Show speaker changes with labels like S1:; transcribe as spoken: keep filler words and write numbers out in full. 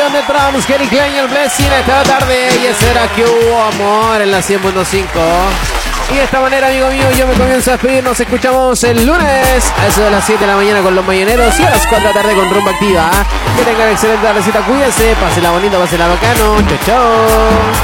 S1: Down the Drums, Kelly Klein y el Blessing esta tarde. Y ese era que hubo amor en la cien punto cinco. Y de esta manera, amigo mío, yo me comienzo a despedir. Nos escuchamos el lunes a eso de las siete de la mañana con los mañaneros y a las cuatro de la tarde con Rumba Activa. Que tengan excelente tardecita, cuídense, pásenla bonito, pásenla bacano. Chau, chau.